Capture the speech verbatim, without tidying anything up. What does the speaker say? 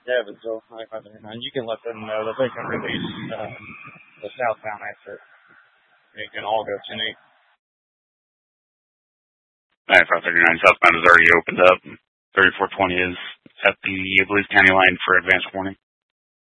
Yeah, but so ninety-five thirty-nine, you can let them know that they can release uh, the southbound exit. They can all go ten eight. ninety-five thirty-nine southbound is already opened up. thirty-four twenty is at the, I believe, county line for advance warning.